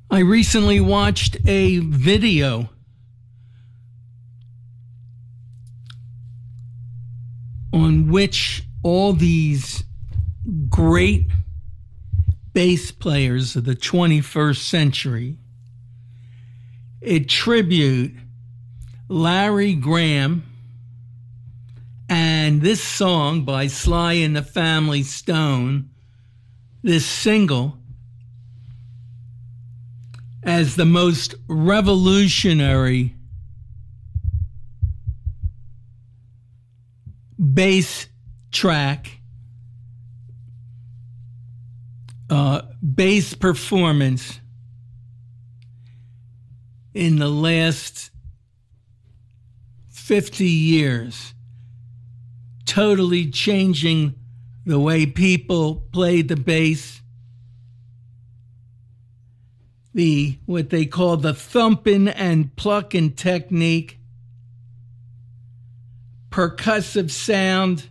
I recently watched a video on which all these great bass players of the 21st century attribute Larry Graham and this song by Sly and the Family Stone, this single, as the most revolutionary bass track, bass performance in the last 50 years, totally changing the way people played the bass, what they call the thumping and plucking technique, percussive sound,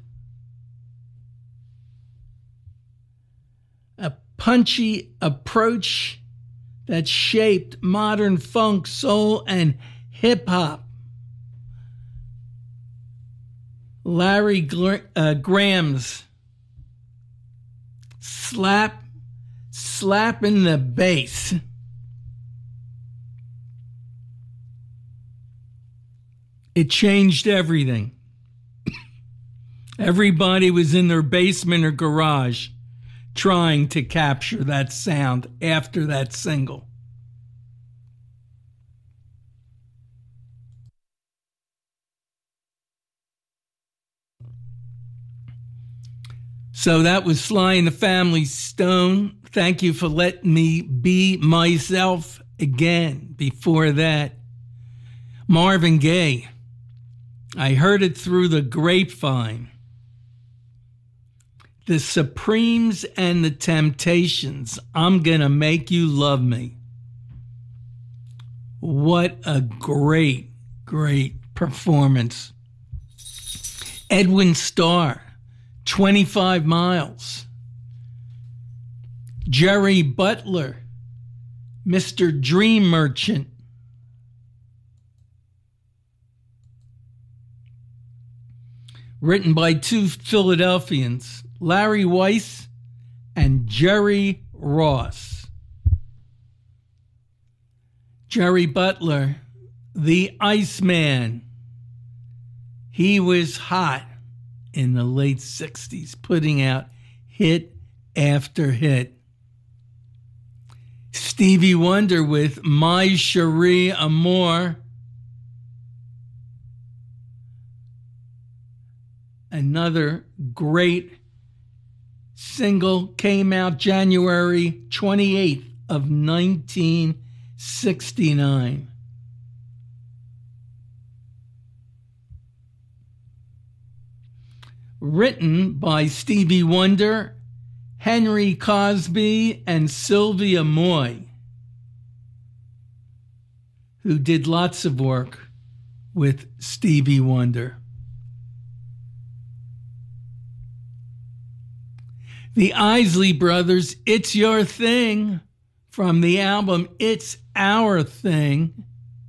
a punchy approach that shaped modern funk, soul, and hip-hop. Larry Graham's slapping the bass. It changed everything. Everybody was in their basement or garage trying to capture that sound after that single. So that was Sly and the Family Stone. Thank you for letting me be myself again. Before that, Marvin Gaye. I heard it through the grapevine. The Supremes and the Temptations. I'm gonna make you love me. What a great, great performance. Edwin Starr, 25 Miles. Jerry Butler, Mr. Dream Merchant. Written by two Philadelphians, Larry Weiss and Jerry Ross. Jerry Butler, the Iceman. He was hot in the late 60s, putting out hit after hit. Stevie Wonder with My Cherie Amour. Another great single, came out January 28th of 1969. Written by Stevie Wonder, Henry Cosby, and Sylvia Moy, who did lots of work with Stevie Wonder. The Isley Brothers, It's Your Thing, from the album It's Our Thing.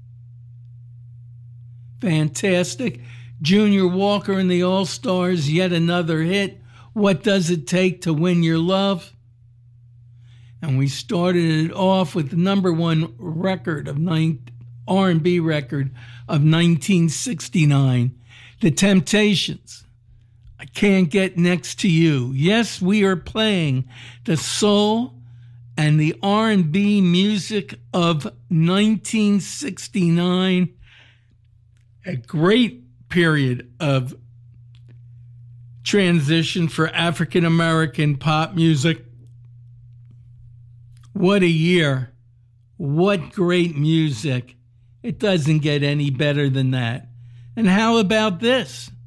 Fantastic. Junior Walker and the All-Stars, yet another hit. What Does It Take to Win Your Love? And we started it off with the number one record of R&B record of 1969, The Temptations. I Can't Get Next to You. Yes, we are playing the soul and the R&B music of 1969, a great period of transition for African American pop music. What a year. What great music. It doesn't get any better than that. And how about this?